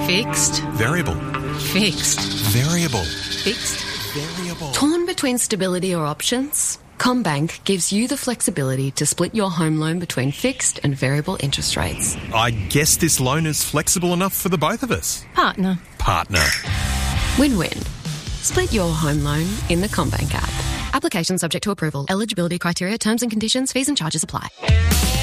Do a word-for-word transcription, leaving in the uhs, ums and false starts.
Fixed. Variable. Fixed. Variable. Fixed. Variable. Torn between stability or options? CommBank gives you the flexibility to split your home loan between fixed and variable interest rates. I guess this loan is flexible enough for the both of us. Partner. Partner. Win-win. Split your home loan in the CommBank app. Application subject to approval. Eligibility criteria, terms and conditions, fees and charges apply.